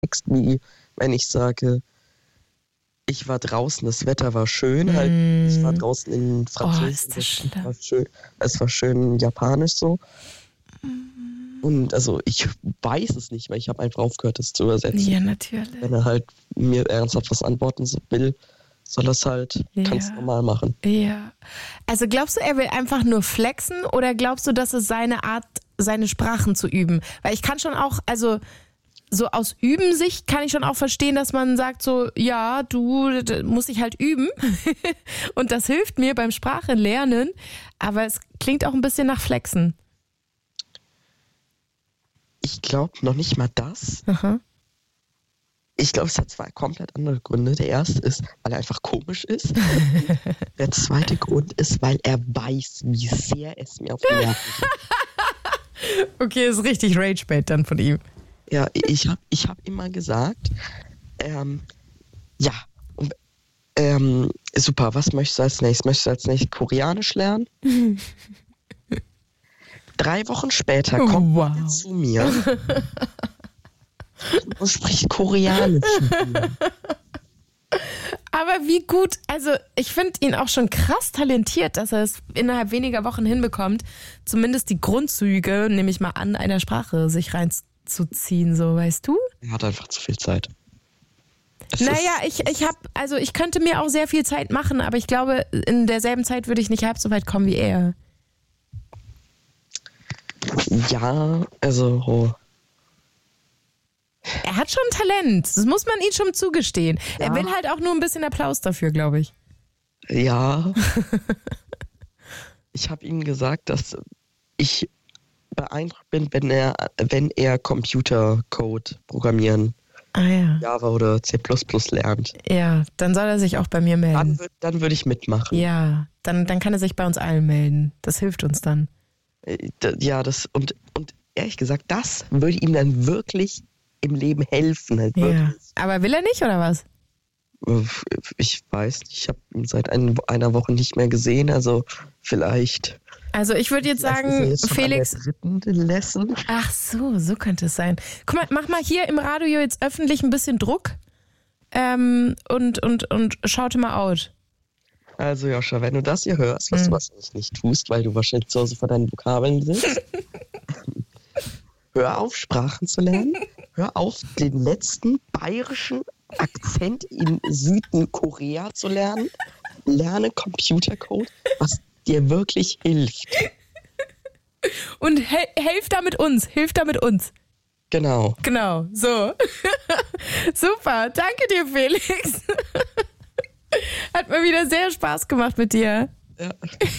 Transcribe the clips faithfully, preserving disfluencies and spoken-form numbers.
wie wenn ich sage, ich war draußen, das Wetter war schön, mm. halt, ich war draußen in Französisch, oh, ist das war schön, es war schön japanisch so. Und also ich weiß es nicht, weil ich habe einfach aufgehört, das zu übersetzen. Ja, natürlich. Wenn er halt mir ernsthaft was antworten will, soll er es halt ja. ganz normal machen. Ja. Also glaubst du, er will einfach nur flexen oder glaubst du, dass es seine Art, seine Sprachen zu üben? Weil ich kann schon auch, also so aus Üben-Sicht kann ich schon auch verstehen, dass man sagt so, ja, du musst dich halt üben und das hilft mir beim Sprachenlernen, aber es klingt auch ein bisschen nach Flexen. Ich glaube noch nicht mal das. Aha. Ich glaube, es hat zwei komplett andere Gründe. Der erste ist, weil er einfach komisch ist. Der zweite Grund ist, weil er weiß, wie sehr es mir auf die Nerven geht. Okay, ist richtig Rage-Bait dann von ihm. Ja, ich habe ich hab immer gesagt, ähm, ja, ähm, super, was möchtest du als nächstes? Möchtest du als nächstes Koreanisch lernen? Drei Wochen später kommt wow. er zu mir und spricht Koreanisch mit mir. Aber wie gut, also ich finde ihn auch schon krass talentiert, dass er es innerhalb weniger Wochen hinbekommt, zumindest die Grundzüge, nehme ich mal an, einer Sprache sich reinzuziehen, so, weißt du? Er hat einfach zu viel Zeit. Es naja, ich, ich habe, also ich könnte mir auch sehr viel Zeit machen, aber ich glaube, in derselben Zeit würde ich nicht halb so weit kommen wie er. Ja, also... Er hat schon Talent, das muss man ihm schon zugestehen. Ja. Er will halt auch nur ein bisschen Applaus dafür, glaube ich. Ja. Ich habe ihm gesagt, dass ich beeindruckt bin, wenn er, wenn er Computercode programmieren, ah, ja. Java oder C plus plus lernt. Ja, dann soll er sich auch bei mir melden. Dann, dann würde ich mitmachen. Ja, dann, dann kann er sich bei uns allen melden. Das hilft uns dann. Ja, das und, und ehrlich gesagt, das würde ihm dann wirklich im Leben helfen. Halt ja. Aber will er nicht, oder was? Ich weiß nicht, ich habe ihn seit ein, einer Woche nicht mehr gesehen, also vielleicht... Also ich würde jetzt sagen, jetzt Felix... Lesson. Ach so, so könnte es sein. Guck mal, mach mal hier im Radio jetzt öffentlich ein bisschen Druck ähm, und, und, und schaute mal out. Also Joscha, wenn du das hier hörst, was hm. du wahrscheinlich nicht tust, weil du wahrscheinlich zu Hause vor deinen Vokabeln sitzt, hör auf, Sprachen zu lernen. Hör auf, den letzten bayerischen Akzent in Südkorea zu lernen. Lerne Computercode, was dir wirklich hilft. Und he- hilf da mit uns, hilf da mit uns. Genau. Genau, so. Super, danke dir, Felix. Hat mir wieder sehr Spaß gemacht mit dir. Ja.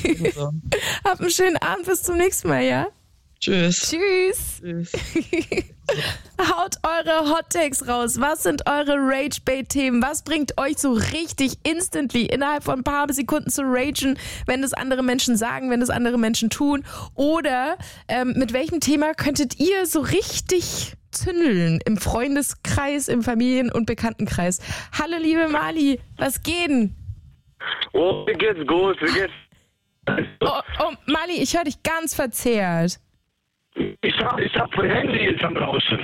Hab einen schönen Abend, bis zum nächsten Mal, ja? Tschüss. Tschüss. Tschüss. Haut eure Hot-Takes raus. Was sind eure Rage-Bait-Themen? Was bringt euch so richtig instantly innerhalb von ein paar Sekunden zu ragen, wenn das andere Menschen sagen, wenn das andere Menschen tun? Oder ähm, mit welchem Thema könntet ihr so richtig zündeln im Freundeskreis, im Familien- und Bekanntenkreis? Hallo, liebe Mali, was geht denn? Oh, mir geht's gut, mir geht's... Oh, oh Mali, ich höre dich ganz verzerrt. Ich hab, ich hab mein Handy jetzt am draußen.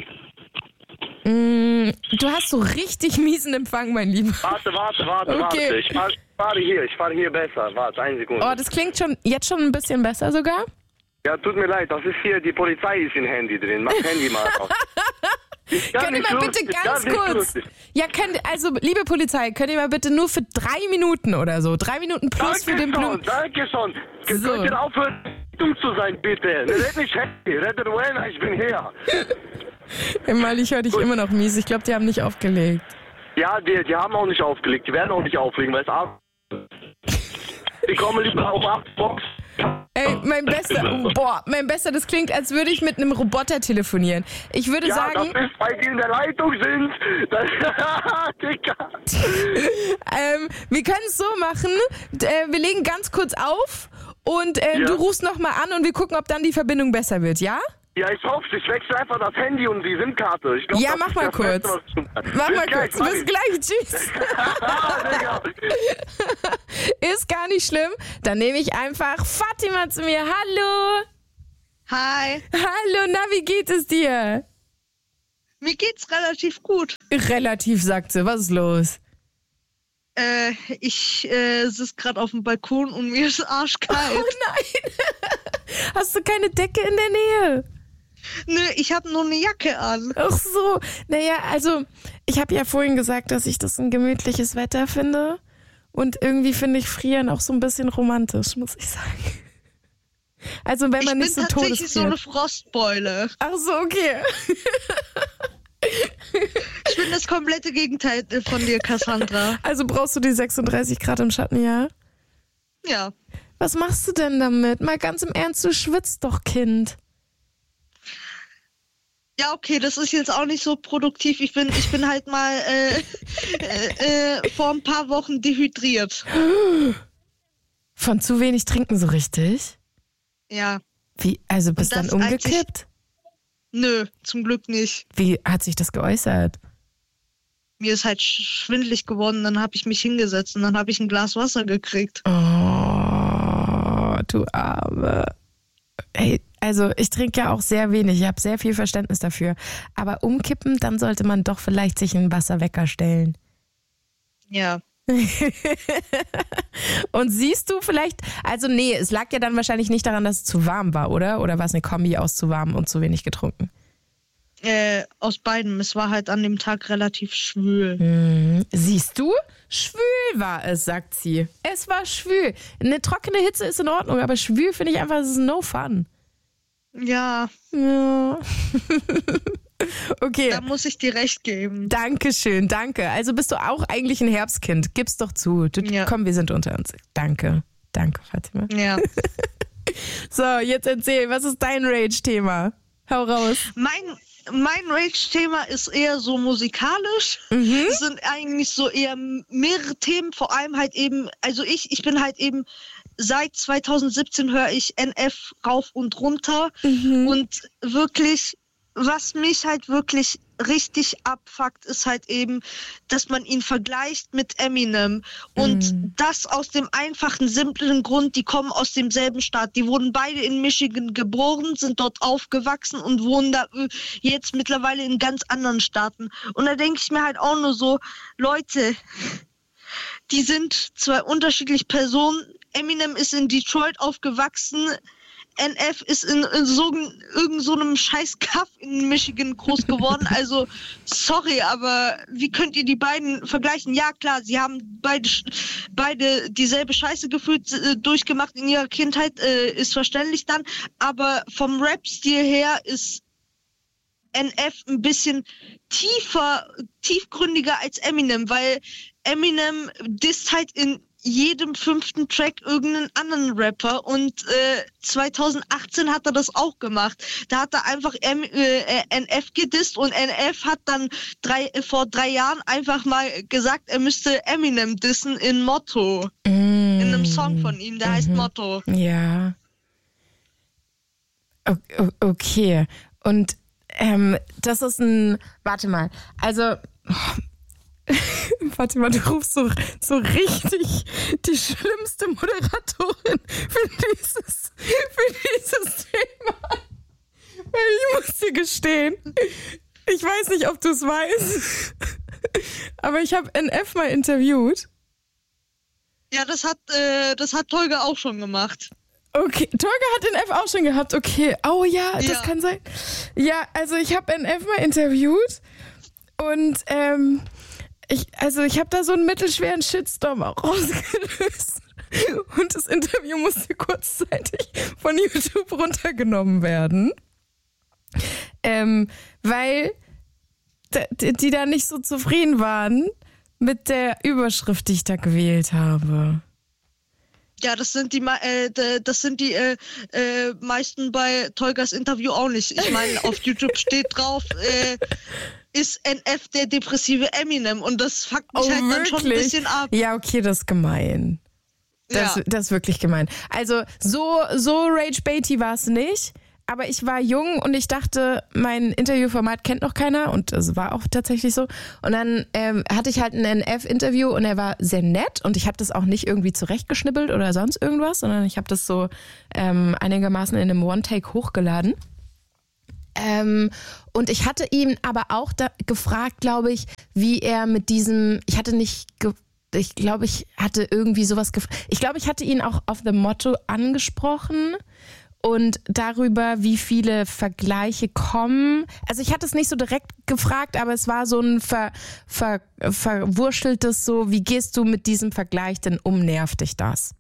Mm, du hast so richtig miesen Empfang, mein Lieber. Warte, warte, warte, okay. warte. Ich fahre fahr hier, ich fahre hier besser. Warte, eine Sekunde. Oh, das klingt schon jetzt schon ein bisschen besser sogar. Ja, tut mir leid, das ist hier, die Polizei ist im Handy drin. Mach Handy mal auf. Könnt ihr mal bitte ganz kurz... Ja, könnt, also, liebe Polizei, könnt ihr mal bitte nur für drei Minuten oder so, drei Minuten plus danke für den Blumen... Danke schon, so. Könnt ihr aufhören, dumm zu sein, bitte. Red nicht Handy, red Rowena, ich bin hier. Mal, ich höre dich immer noch mies, ich glaube, die haben nicht aufgelegt. Ja, die, die haben auch nicht aufgelegt, die werden auch nicht auflegen, weil es ab... Die kommen lieber auf acht Box. Ey, mein Bester, boah, mein Bester, das klingt, als würde ich mit einem Roboter telefonieren. Ich würde ja, sagen... Ja, das ist, weil die in der Leitung sind. Das, Digga. ähm, wir können es so machen, äh, wir legen ganz kurz auf und äh, ja. du rufst nochmal an und wir gucken, ob dann die Verbindung besser wird, ja? Ja, ich hoffe, ich wechsle einfach das Handy und die SIM-Karte. Ich glaub, ja, mach mal kurz. Beste, mach bis mal gleich, kurz. Bis gleich. Tschüss. Ist gar nicht schlimm. Dann nehme ich einfach Fatima zu mir. Hallo. Hi. Hallo, na, wie geht es dir? Mir geht's relativ gut. Relativ, sagt sie. Was ist los? Äh, ich äh, sitze gerade auf dem Balkon und mir ist arschkalt. Oh nein! Hast du keine Decke in der Nähe? Nö, ich habe nur eine Jacke an. Ach so. Naja, also ich habe ja vorhin gesagt, dass ich das ein gemütliches Wetter finde. Und irgendwie finde ich Frieren auch so ein bisschen romantisch, muss ich sagen. Also wenn man ich nicht so bin todesfriert. tatsächlich so eine Frostbeule. Ach so, okay. Ich bin das komplette Gegenteil von dir, Cassandra. Also brauchst du die sechsunddreißig Grad im Schatten, ja? Ja. Was machst du denn damit? Mal ganz im Ernst, du schwitzt doch, Kind. Ja, okay, das ist jetzt auch nicht so produktiv. Ich bin, ich bin halt mal äh, äh, äh, vor ein paar Wochen dehydriert. Von zu wenig trinken so richtig? Ja. Wie, also bist du dann umgekippt? Nö, zum Glück nicht. Wie hat sich das geäußert? Mir ist halt schwindelig geworden, dann habe ich mich hingesetzt und dann habe ich ein Glas Wasser gekriegt. Oh, du Arme. Hey, also ich trinke ja auch sehr wenig, ich habe sehr viel Verständnis dafür. Aber umkippen, dann sollte man doch vielleicht sich einen Wasserwecker stellen. Ja. Und siehst du vielleicht, also nee, es lag ja dann wahrscheinlich nicht daran, dass es zu warm war, oder? Oder war es eine Kombi aus zu warm und zu wenig getrunken? Äh, aus beidem. Es war halt an dem Tag relativ schwül. Mhm. Siehst du? Schwül war es, sagt sie. Es war schwül. Eine trockene Hitze ist in Ordnung, aber schwül finde ich einfach, es ist no fun. Ja. Ja. Okay. Da muss ich dir recht geben. Dankeschön, danke. Also bist du auch eigentlich ein Herbstkind. Gib's doch zu. Du, ja. Komm, wir sind unter uns. Danke. Danke, Fatima. Ja. So, jetzt erzähl, was ist dein Rage-Thema? Hau raus. Mein, mein Rage-Thema ist eher so musikalisch. Mhm. Es sind eigentlich so eher mehrere Themen, vor allem halt eben, also ich, ich bin halt eben, seit zweitausendsiebzehn höre ich N F rauf und runter Mhm. und wirklich, was mich halt wirklich richtig abfuckt, ist halt eben, dass man ihn vergleicht mit Eminem. Und Mhm. das aus dem einfachen, simplen Grund, die kommen aus demselben Staat. Die wurden beide in Michigan geboren, sind dort aufgewachsen und wohnen da äh, jetzt mittlerweile in ganz anderen Staaten. Und da denke ich mir halt auch nur so, Leute, die sind zwei unterschiedliche Personen. Eminem ist in Detroit aufgewachsen, N F ist in, in so, irgend so einem scheiß Kaff in Michigan groß geworden. Also, sorry, aber wie könnt ihr die beiden vergleichen? Ja, klar, sie haben beide, beide dieselbe Scheiße gefühlt, äh, durchgemacht in ihrer Kindheit, äh, ist verständlich dann. Aber vom Rap-Stil her ist N F ein bisschen tiefer, tiefgründiger als Eminem, weil Eminem disst halt in jedem fünften Track irgendeinen anderen Rapper und äh, zweitausendachtzehn hat er das auch gemacht. Da hat er einfach M, äh, N F gedisst und N F hat dann drei, äh, vor drei Jahren einfach mal gesagt, er müsste Eminem dissen in Motto. Mm. In einem Song von ihm, der Mhm. heißt Motto. Ja. O- o- Okay. Und ähm, das ist ein, warte mal, also... Warte mal, du rufst so, so richtig die schlimmste Moderatorin für dieses, für dieses Thema an. Weil ich muss dir gestehen, ich weiß nicht, ob du es weißt, aber ich habe N F mal interviewt. Ja, das hat, äh, das hat Tolga auch schon gemacht. Okay, Tolga hat N F auch schon gehabt, okay. Oh ja, das Ja. kann sein. Ja, also ich habe N F mal interviewt und ähm, Ich, also ich habe da so einen mittelschweren Shitstorm auch rausgelöst. Und das Interview musste kurzzeitig von YouTube runtergenommen werden. Ähm, weil d- die da nicht so zufrieden waren mit der Überschrift, die ich da gewählt habe. Ja, das sind die, me- äh, d- das sind die äh, äh, meisten bei Tolgas Interview auch nicht. Ich meine, auf YouTube steht drauf, äh, ist N F der depressive Eminem und das fuckt mich Oh, halt dann schon ein wirklich? bisschen ab. Ja, okay, das ist gemein. Das, Ja. das ist wirklich gemein. Also so, so Rage-Baity war es nicht, aber ich war jung und ich dachte, mein Interviewformat kennt noch keiner und es war auch tatsächlich so. Und dann ähm, hatte ich halt ein N F-Interview und er war sehr nett und ich habe das auch nicht irgendwie zurechtgeschnibbelt oder sonst irgendwas, sondern ich habe das so ähm, einigermaßen in einem One-Take hochgeladen. Ähm, und ich hatte ihn aber auch da gefragt, glaube ich, wie er mit diesem, ich hatte nicht, ge- ich glaube, ich hatte irgendwie sowas gefragt. Ich glaube, ich hatte ihn auch auf The Motto angesprochen und darüber, wie viele Vergleiche kommen. Also ich hatte es nicht so direkt gefragt, aber es war so ein ver, ver, verwurschteltes so, wie gehst du mit diesem Vergleich denn um, nervt dich das?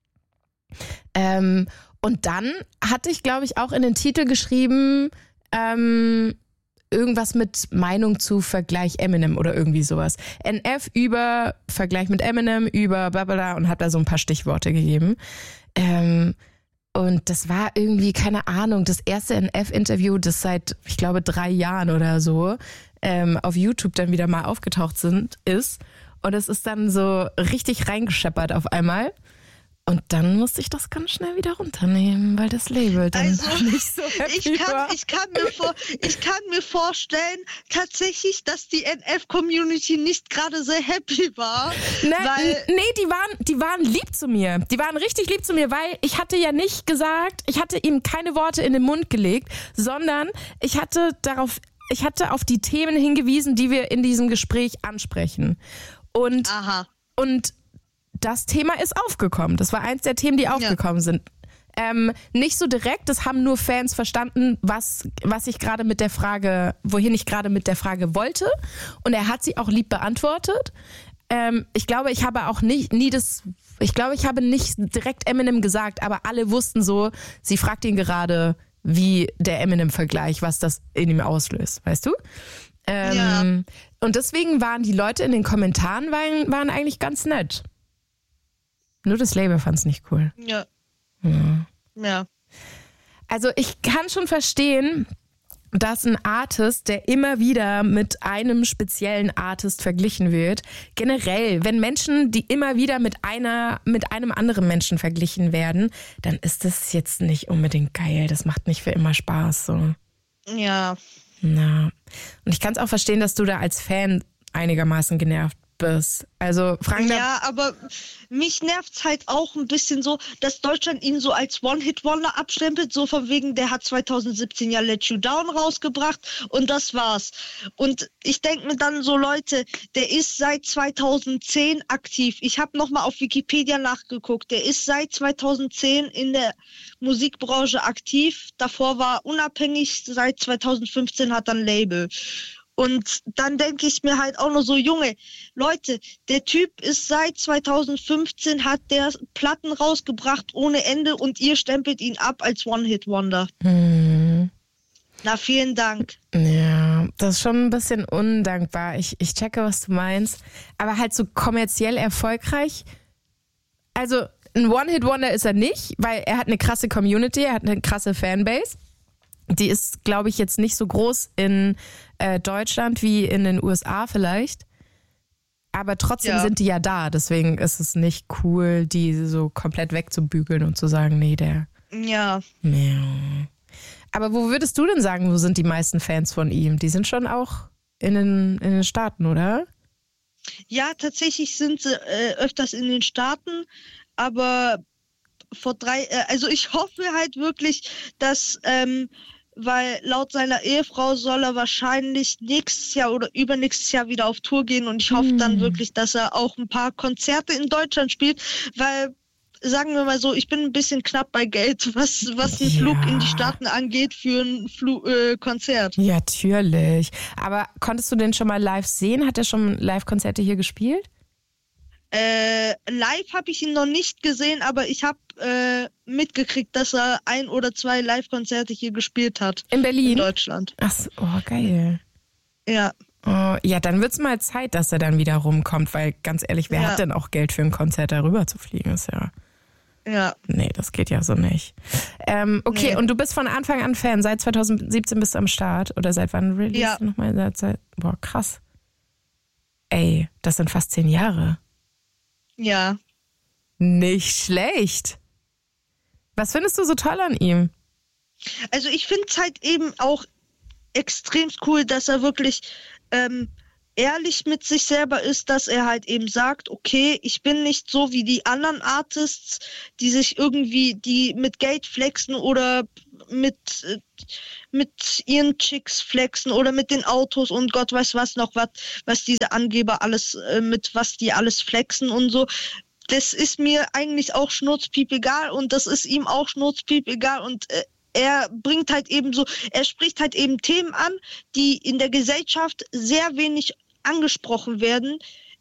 Ähm, und dann hatte ich, glaube ich, auch in den Titel geschrieben, ähm, irgendwas mit Meinung zu Vergleich Eminem oder irgendwie sowas. N F über Vergleich mit Eminem über blablabla und hab da so ein paar Stichworte gegeben. Ähm, und das war irgendwie, keine Ahnung, das erste N F-Interview, das seit, ich glaube, drei Jahren oder so ähm, auf YouTube dann wieder mal aufgetaucht sind, ist. Und es ist dann so richtig reingescheppert auf einmal. Und dann musste ich das ganz schnell wieder runternehmen, weil das Label dann Also, nicht so happy Ich kann, war. ich, kann mir vor, ich kann mir vorstellen, tatsächlich, dass die N F-Community nicht gerade sehr happy war. Ne, weil, n- nee, die waren, die waren lieb zu mir. Die waren richtig lieb zu mir, weil ich hatte ja nicht gesagt, ich hatte ihm keine Worte in den Mund gelegt, sondern ich hatte darauf, ich hatte auf die Themen hingewiesen, die wir in diesem Gespräch ansprechen. Und, aha. und das Thema ist aufgekommen. Das war eins der Themen, die aufgekommen sind. Ähm, nicht so direkt, das haben nur Fans verstanden, was, was ich gerade mit der Frage, wohin ich gerade mit der Frage wollte. Und er hat sie auch lieb beantwortet. Ähm, ich glaube, ich habe auch nicht, nie das, ich glaube, ich habe nicht direkt Eminem gesagt, aber alle wussten so, sie fragt ihn gerade, wie der Eminem-Vergleich, was das in ihm auslöst, weißt du? Ähm, Ja. Und deswegen waren die Leute in den Kommentaren waren, waren eigentlich ganz nett. Nur das Label fand es nicht cool. Ja. Ja. Ja. Also ich kann schon verstehen, dass ein Artist, der immer wieder mit einem speziellen Artist verglichen wird, generell, wenn Menschen, die immer wieder mit einer, mit einem anderen Menschen verglichen werden, dann ist das jetzt nicht unbedingt geil. Das macht nicht für immer Spaß. So. Ja. Na. Und ich kann es auch verstehen, dass du da als Fan einigermaßen genervt bist. Also fragen da. Ja, aber mich nervt's halt auch ein bisschen so, dass Deutschland ihn so als One-Hit-Wonder abstempelt, so von wegen, der hat zwanzig siebzehn ja Let You Down rausgebracht und das war's. Und ich denke mir dann so, Leute, der ist seit zwanzig zehn aktiv. Ich habe nochmal auf Wikipedia nachgeguckt. Der ist seit zwanzig zehn in der Musikbranche aktiv. Davor war unabhängig, seit zwanzig fünfzehn hat er ein Label. Und dann denke ich mir halt auch nur so, Junge, Leute, der Typ ist seit zwanzig fünfzehn, hat der Platten rausgebracht ohne Ende und ihr stempelt ihn ab als One-Hit-Wonder. Hm. Na, vielen Dank. Ja, das ist schon ein bisschen undankbar. Ich, ich checke, was du meinst. Aber halt so kommerziell erfolgreich. Also ein One-Hit-Wonder ist er nicht, weil er hat eine krasse Community, er hat eine krasse Fanbase. Die ist, glaube ich, jetzt nicht so groß in äh, Deutschland wie in den U S A vielleicht. Aber trotzdem Ja. sind die ja da. Deswegen ist es nicht cool, die so komplett wegzubügeln und zu sagen, nee, der... Ja. Ja. Aber wo würdest du denn sagen, wo sind die meisten Fans von ihm? Die sind schon auch in den, in den Staaten, oder? Ja, tatsächlich sind sie äh, öfters in den Staaten, aber vor drei, äh, also ich hoffe halt wirklich, dass, ähm, weil laut seiner Ehefrau soll er wahrscheinlich nächstes Jahr oder übernächstes Jahr wieder auf Tour gehen und ich hoffe Hm. dann wirklich, dass er auch ein paar Konzerte in Deutschland spielt, weil, sagen wir mal so, ich bin ein bisschen knapp bei Geld, was, was einen Ja. Flug in die Staaten angeht für ein Flu- äh, Konzert. Ja, natürlich. Aber konntest du den schon mal live sehen? Hat er schon Live-Konzerte hier gespielt? Äh, live habe ich ihn noch nicht gesehen, aber ich habe äh, mitgekriegt, dass er ein oder zwei Live-Konzerte hier gespielt hat. In Berlin? In Deutschland. Ach so, oh, geil. Ja. Oh, ja, dann wird's mal Zeit, dass er dann wieder rumkommt, weil ganz ehrlich, wer Ja. hat denn auch Geld für ein Konzert darüber zu fliegen? Ist ja, Ja. nee, das geht ja so nicht. Ähm, okay, Nee. und du bist von Anfang an Fan, seit zwanzig siebzehn bist du am Start oder seit wann release Ja. du nochmal? Seit, seit, boah, krass. Ey, das sind fast zehn Jahre. Ja. Nicht schlecht. Was findest du so toll an ihm? Also ich finde es halt eben auch extrem cool, dass er wirklich ähm, ehrlich mit sich selber ist, dass er halt eben sagt, okay, ich bin nicht so wie die anderen Artists, die sich irgendwie, die mit Geld flexen oder mit, äh, mit ihren Chicks flexen oder mit den Autos und Gott weiß was noch, was, was diese Angeber alles, äh, mit was die alles flexen und so. Das ist mir eigentlich auch schnurzpiep egal und das ist ihm auch schnurzpiep egal und äh, er bringt halt eben so, er spricht halt eben Themen an, die in der Gesellschaft sehr wenig angesprochen werden,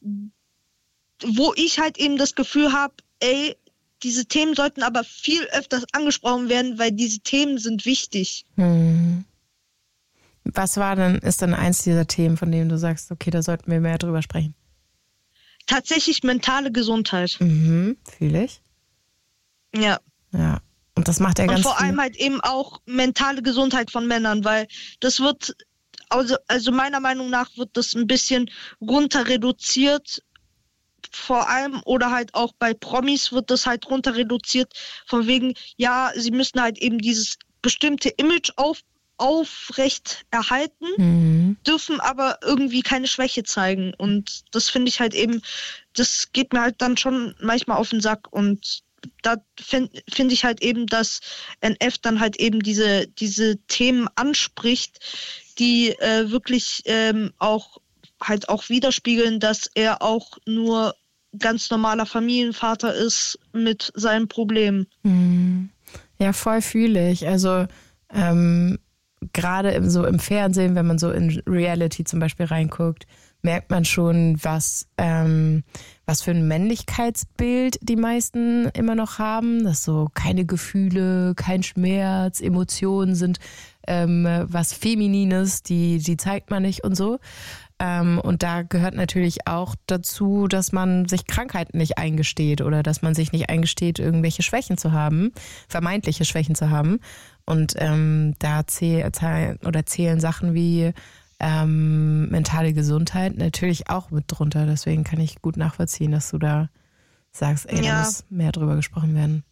wo ich halt eben das Gefühl habe, ey, diese Themen sollten aber viel öfters angesprochen werden, weil diese Themen sind wichtig. Hm. Was war denn, ist denn eins dieser Themen, von denen du sagst, okay, da sollten wir mehr drüber sprechen? Tatsächlich mentale Gesundheit. Mhm, fühle ich. Ja. Ja. Und das macht er ganz Und vor viel. allem halt eben auch mentale Gesundheit von Männern, weil das wird, also, also meiner Meinung nach wird das ein bisschen runter reduziert, vor allem oder halt auch bei Promis wird das halt runter reduziert, von wegen, ja, sie müssen halt eben dieses bestimmte Image auf, aufrecht erhalten, Mhm. dürfen aber irgendwie keine Schwäche zeigen und das finde ich halt eben, das geht mir halt dann schon manchmal auf den Sack und da finde find ich halt eben, dass N F dann halt eben diese, diese Themen anspricht, die äh, wirklich ähm, auch halt auch widerspiegeln, dass er auch nur ganz normaler Familienvater ist mit seinen Problemen. Mhm. Ja, voll fühle ich. Also ähm, gerade im, so im Fernsehen, wenn man so in Reality zum Beispiel reinguckt, merkt man schon, was, ähm, was für ein Männlichkeitsbild die meisten immer noch haben. Dass so keine Gefühle, kein Schmerz, Emotionen sind ähm, was Feminines, die, die zeigt man nicht und so. Ähm, und da gehört natürlich auch dazu, dass man sich Krankheiten nicht eingesteht oder dass man sich nicht eingesteht, irgendwelche Schwächen zu haben, vermeintliche Schwächen zu haben. Und ähm, da zähl, oder zählen Sachen wie ähm, mentale Gesundheit natürlich auch mit drunter. Deswegen kann ich gut nachvollziehen, dass du da sagst, ey, Ja. da muss mehr drüber gesprochen werden.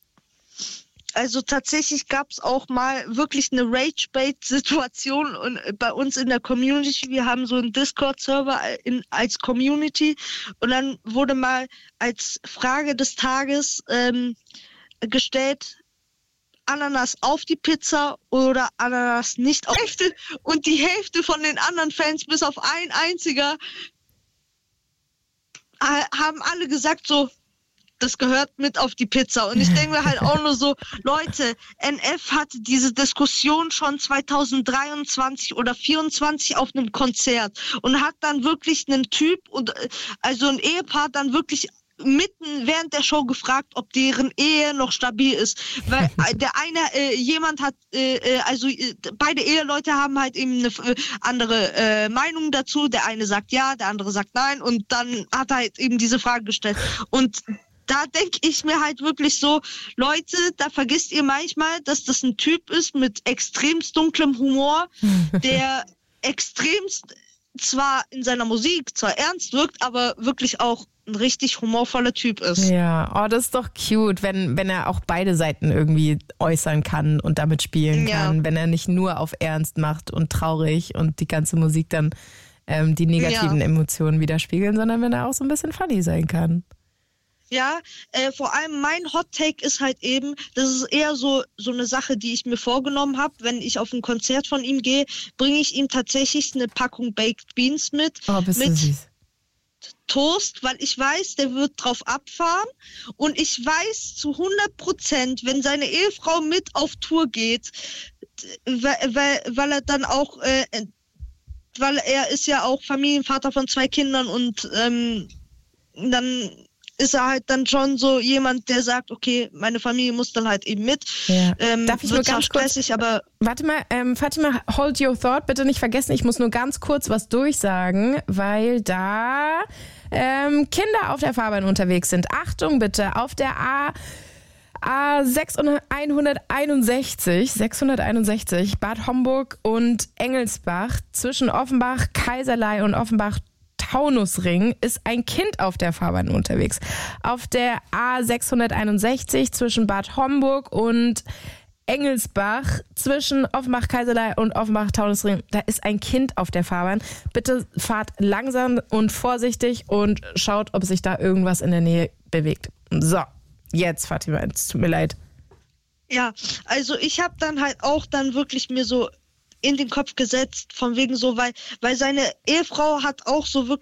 Also tatsächlich gab es auch mal wirklich eine Rage-Bait-Situation und bei uns in der Community. Wir haben so einen Discord-Server in, als Community und dann wurde mal als Frage des Tages ähm, gestellt, Ananas auf die Pizza oder Ananas nicht auf die Hälfte. Und die Hälfte von den anderen Fans, bis auf ein einziger, äh, haben alle gesagt so, das gehört mit auf die Pizza. Und ich denke mir halt auch nur so, Leute, N F hatte diese Diskussion schon zweitausenddreiundzwanzig oder vierundzwanzig auf einem Konzert und hat dann wirklich einen Typ und also ein Ehepaar dann wirklich mitten während der Show gefragt, ob deren Ehe noch stabil ist. Weil der eine, äh, jemand hat, äh, also äh, beide Eheleute haben halt eben eine äh, andere äh, Meinung dazu. Der eine sagt ja, der andere sagt nein und dann hat er halt eben diese Frage gestellt. Und da denke ich mir halt wirklich so, Leute, da vergisst ihr manchmal, dass das ein Typ ist mit extremst dunklem Humor, der extremst zwar in seiner Musik zwar ernst wirkt, aber wirklich auch ein richtig humorvoller Typ ist. Ja, oh, das ist doch cute, wenn, wenn er auch beide Seiten irgendwie äußern kann und damit spielen Ja. kann. Wenn er nicht nur auf Ernst macht und traurig und die ganze Musik dann ähm, die negativen Ja. Emotionen widerspiegeln, sondern wenn er auch so ein bisschen funny sein kann. Ja, äh, vor allem mein Hot Take ist halt eben, das ist eher so so eine Sache, die ich mir vorgenommen habe. Wenn ich auf ein Konzert von ihm gehe, bringe ich ihm tatsächlich eine Packung Baked Beans mit. Oh, bist du mit süß. Toast, weil ich weiß, der wird drauf abfahren und ich weiß zu hundert Prozent, wenn seine Ehefrau mit auf Tour geht, weil, weil, weil er dann auch, äh, weil er ist ja auch Familienvater von zwei Kindern und ähm, dann ist er halt dann schon so jemand, der sagt, okay, meine Familie muss dann halt eben mit. Ja. Ähm, Darf ich wird nur zwar ganz kurz- stressig, aber Warte mal, ähm, Fatima, hold your thought, bitte nicht vergessen, ich muss nur ganz kurz was durchsagen, weil da ähm, Kinder auf der Fahrbahn unterwegs sind. Achtung bitte, auf der A... A sechshunderteinundsechzig, sechshunderteinundsechzig, Bad Homburg und Engelsbach, zwischen Offenbach, Kaiserlei und Offenbach Taunusring ist ein Kind auf der Fahrbahn unterwegs. Auf der A sechshunderteinundsechzig zwischen Bad Homburg und Engelsbach, zwischen Offenbach, Kaiserlei und Offenbach Taunusring, da ist ein Kind auf der Fahrbahn. Bitte fahrt langsam und vorsichtig und schaut, ob sich da irgendwas in der Nähe bewegt. So. Jetzt, Fatima, es tut mir leid. Ja, also ich habe dann halt auch dann wirklich mir so in den Kopf gesetzt, von wegen so, weil, weil seine Ehefrau hat auch so wirklich